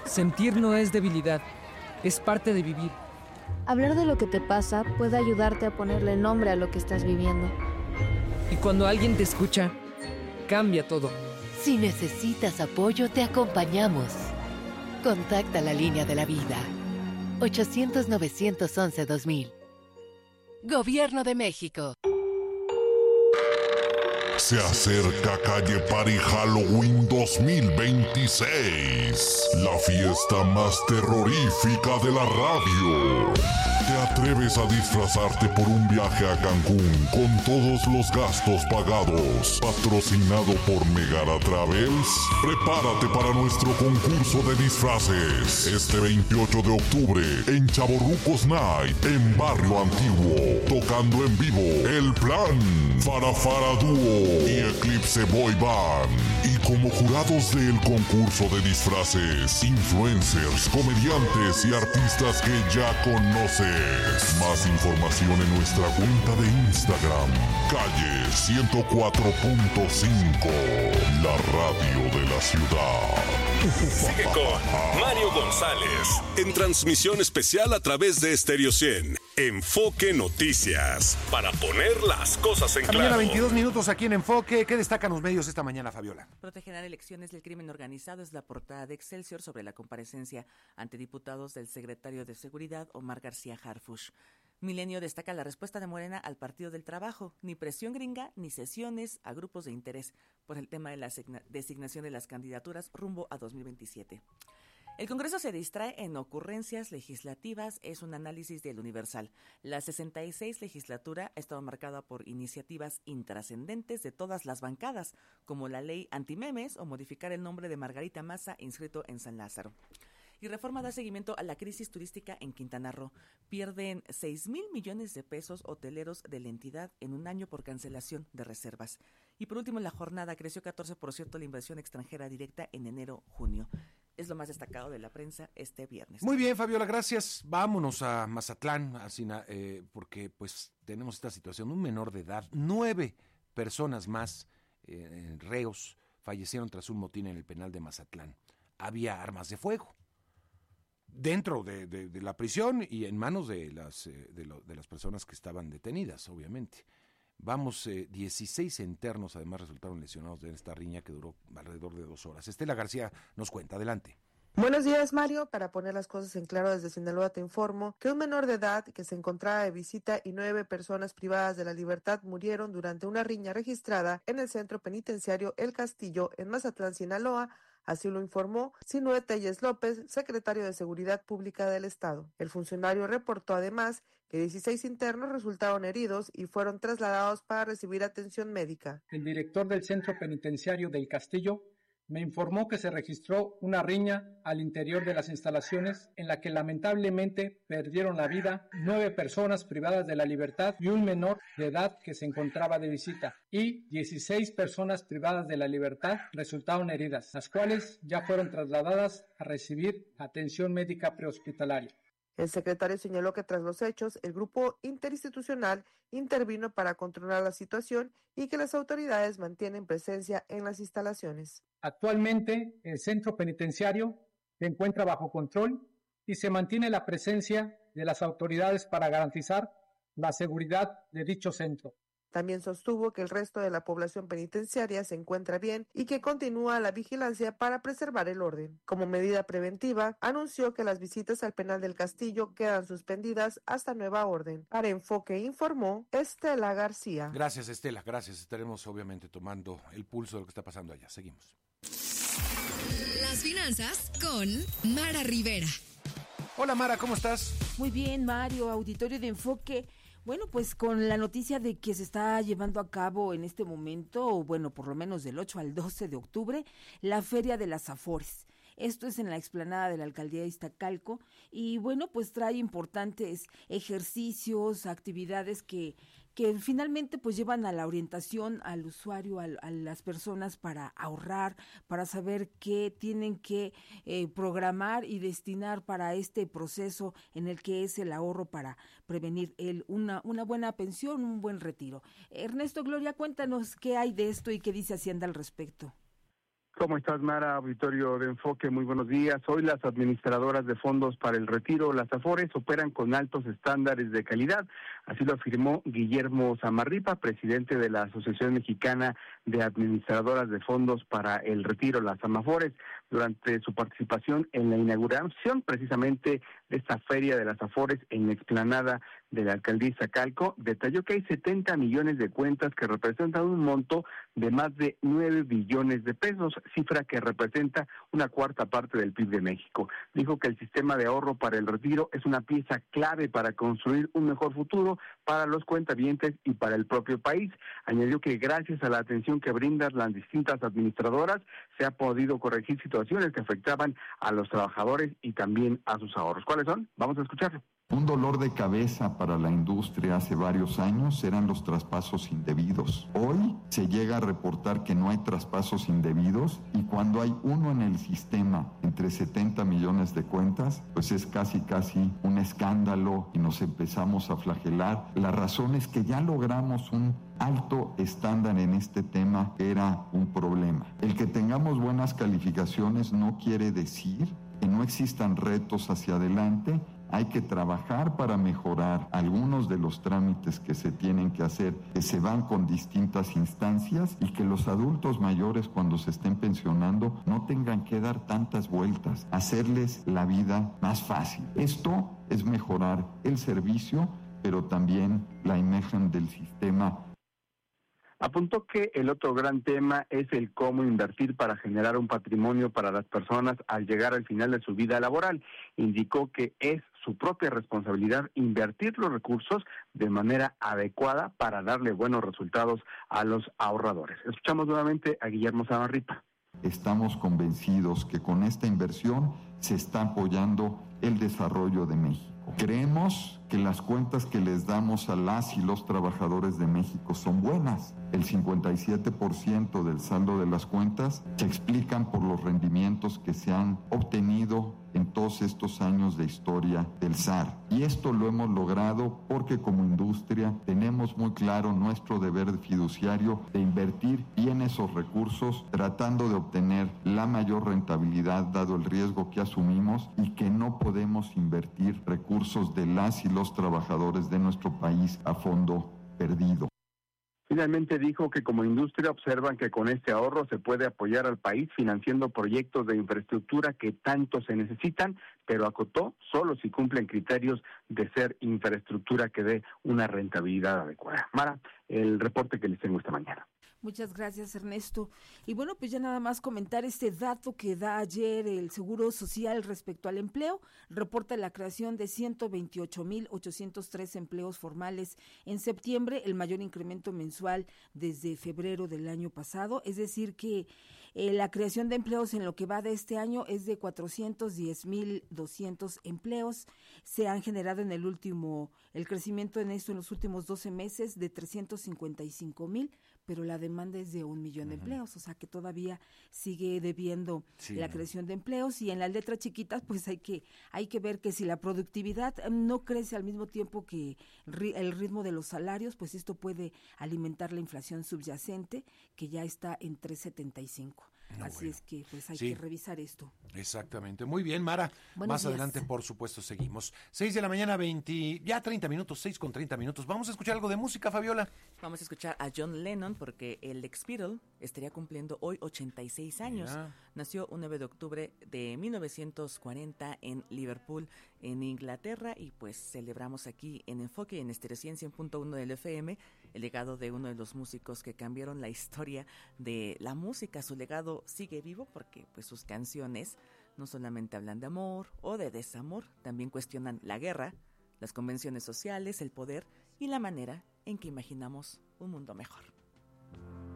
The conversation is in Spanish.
Sentir no es debilidad, es parte de vivir. Hablar de lo que te pasa puede ayudarte a ponerle nombre a lo que estás viviendo. Y cuando alguien te escucha, cambia todo. Si necesitas apoyo, te acompañamos. Contacta la línea de la vida. 800-911-2000. Gobierno de México. Se acerca Calle Party Halloween 2026, la fiesta más terrorífica de la radio. ¿Te atreves a disfrazarte por un viaje a Cancún con todos los gastos pagados? Patrocinado por Megara Travels. Prepárate para nuestro concurso de disfraces este 28 de octubre en Chavorrucos Night en Barrio Antiguo. Tocando en vivo El Plan, Farafara Dúo y Eclipse Boy Band. Y como jurados del concurso de disfraces, influencers, comediantes y artistas que ya conoces. Más información en nuestra cuenta de Instagram, Calle 104.5, la radio de la ciudad. Sigue con Mario González en transmisión especial a través de Stereo 100. Enfoque Noticias, para poner las cosas en claro. Mañana 22 minutos aquí en Enfoque. ¿Qué destacan los medios esta mañana, Fabiola? Protegerán elecciones del crimen organizado es la portada de Excelsior sobre la comparecencia ante diputados del secretario de Seguridad, Omar García Harfuch. Milenio destaca la respuesta de Morena al Partido del Trabajo. Ni presión gringa, ni sesiones a grupos de interés por el tema de la designación de las candidaturas rumbo a 2027. El Congreso se distrae en ocurrencias legislativas, es un análisis del Universal. La 66 legislatura ha estado marcada por iniciativas intrascendentes de todas las bancadas, como la ley antimemes o modificar el nombre de Margarita Maza inscrito en San Lázaro. Y Reforma da seguimiento a la crisis turística en Quintana Roo. Pierden 6,000 millones de pesos hoteleros de la entidad en un año por cancelación de reservas. Y por último, en la jornada creció 14% la inversión extranjera directa en enero-junio. Es lo más destacado de la prensa este viernes. Muy bien, Fabiola, gracias. Vámonos a Mazatlán, porque pues tenemos esta situación. Un menor de edad, 9 personas más, reos, fallecieron tras un motín en el penal de Mazatlán. Había armas de fuego dentro de la prisión y en manos de las personas que estaban detenidas, obviamente. 16 internos además resultaron lesionados de esta riña que duró alrededor de 2 horas. Estela García nos cuenta, adelante. Buenos días, Mario. Para poner las cosas en claro, desde Sinaloa te informo que un menor de edad que se encontraba de visita y 9 personas privadas de la libertad murieron durante una riña registrada en el centro penitenciario El Castillo en Mazatlán, Sinaloa. Así lo informó Sinué Telles López, secretario de Seguridad Pública del Estado. El funcionario reportó además que 16 internos resultaron heridos y fueron trasladados para recibir atención médica. El director del centro penitenciario del Castillo me informó que se registró una riña al interior de las instalaciones en la que lamentablemente perdieron la vida 9 personas privadas de la libertad y un menor de edad que se encontraba de visita, y 16 personas privadas de la libertad resultaron heridas, las cuales ya fueron trasladadas a recibir atención médica prehospitalaria. El secretario señaló que tras los hechos, el grupo interinstitucional intervino para controlar la situación y que las autoridades mantienen presencia en las instalaciones. Actualmente, el centro penitenciario se encuentra bajo control y se mantiene la presencia de las autoridades para garantizar la seguridad de dicho centro. También sostuvo que el resto de la población penitenciaria se encuentra bien y que continúa la vigilancia para preservar el orden. Como medida preventiva, anunció que las visitas al penal del Castillo quedan suspendidas hasta nueva orden. Para Enfoque informó Estela García. Gracias, Estela, gracias. Estaremos obviamente tomando el pulso de lo que está pasando allá. Seguimos. Las finanzas con Mara Rivera. Hola Mara, ¿cómo estás? Muy bien, Mario, auditorio de Enfoque. Bueno, pues con la noticia de que se está llevando a cabo en este momento, o bueno, por lo menos del 8 al 12 de octubre, la Feria de las Afores. Esto es en la explanada de la Alcaldía de Iztacalco y bueno, pues trae importantes ejercicios, actividades que finalmente pues llevan a la orientación al usuario, a las personas para ahorrar, para saber qué tienen que programar y destinar para este proceso en el que es el ahorro para prevenir una buena pensión, un buen retiro. Ernesto, Gloria, cuéntanos qué hay de esto y qué dice Hacienda al respecto. ¿Cómo estás, Mara? Auditorio de Enfoque, muy buenos días. Hoy las administradoras de fondos para el retiro, las AFORES, operan con altos estándares de calidad. Así lo afirmó Guillermo Zamarripa, presidente de la Asociación Mexicana de Administradoras de Fondos para el Retiro, las AMAFORES, durante su participación en la inauguración precisamente de esta feria de las AFORES en la explanada de la alcaldía Iztacalco. Detalló que hay 70 millones de cuentas que representan un monto de más de 9 billones de pesos, cifra que representa una cuarta parte del PIB de México. Dijo que el sistema de ahorro para el retiro es una pieza clave para construir un mejor futuro para los cuentavientes y para el propio país. Añadió que gracias a la atención que brindan las distintas administradoras se ha podido corregir situaciones que afectaban a los trabajadores y también a sus ahorros. ¿Cuáles son? Vamos a escucharlo. Un dolor de cabeza para la industria hace varios años eran los traspasos indebidos. Hoy se llega a reportar que no hay traspasos indebidos y cuando hay uno en el sistema entre 70 millones de cuentas, pues es casi un escándalo y nos empezamos a flagelar. La razón es que ya logramos un alto estándar en este tema, era un problema. El que tengamos buenas calificaciones no quiere decir que no existan retos hacia adelante. Hay que trabajar para mejorar algunos de los trámites que se tienen que hacer, que se van con distintas instancias y que los adultos mayores cuando se estén pensionando no tengan que dar tantas vueltas, hacerles la vida más fácil. Esto es mejorar el servicio, pero también la imagen del sistema. Apuntó que el otro gran tema es el cómo invertir para generar un patrimonio para las personas al llegar al final de su vida laboral. Indicó que es su propia responsabilidad invertir los recursos de manera adecuada para darle buenos resultados a los ahorradores. Escuchamos nuevamente a Guillermo Zamarripa. Estamos convencidos que con esta inversión se está apoyando el desarrollo de México. Creemos que las cuentas que les damos a las y los trabajadores de México son buenas. El 57% del saldo de las cuentas se explican por los rendimientos que se han obtenido en todos estos años de historia del SAR. Y esto lo hemos logrado porque como industria tenemos muy claro nuestro deber fiduciario de invertir bien esos recursos, tratando de obtener la mayor rentabilidad dado el riesgo que asumimos y que no podemos invertir recursos de las y los trabajadores de nuestro país a fondo perdido. Finalmente dijo que como industria observan que con este ahorro se puede apoyar al país financiando proyectos de infraestructura que tanto se necesitan, pero acotó solo si cumplen criterios de ser infraestructura que dé una rentabilidad adecuada. Mara, el reporte que les tengo esta mañana. Muchas gracias, Ernesto. Y bueno, pues ya nada más comentar este dato que da ayer el Seguro Social respecto al empleo. Reporta la creación de 128,803 empleos formales en septiembre, el mayor incremento mensual desde febrero del año pasado. Es decir que la creación de empleos en lo que va de este año es de 410,200 empleos. Se han generado el crecimiento en esto en los últimos 12 meses de 355,000, pero la demanda es de 1,000,000 de empleos, o sea que todavía sigue debiendo la creación de empleos. Y en las letras chiquitas pues hay que ver que si la productividad no crece al mismo tiempo que el ritmo de los salarios, pues esto puede alimentar la inflación subyacente que ya está en 3.75. Así es que pues hay que revisar esto. Exactamente. Muy bien, Mara. Más adelante, por supuesto, seguimos. 6 de la mañana, 30 minutos, 6:30. Vamos a escuchar algo de música, Fabiola. Vamos a escuchar a John Lennon porque el ex Beatle estaría cumpliendo hoy 86 años. Nació un 9 de octubre de 1940 en Liverpool, en Inglaterra, y pues celebramos aquí en Enfoque y en Estéreo 100.1 del FM el legado de uno de los músicos que cambiaron la historia de la música. Su legado sigue vivo porque pues sus canciones no solamente hablan de amor o de desamor, también cuestionan la guerra, las convenciones sociales, el poder y la manera en que imaginamos un mundo mejor.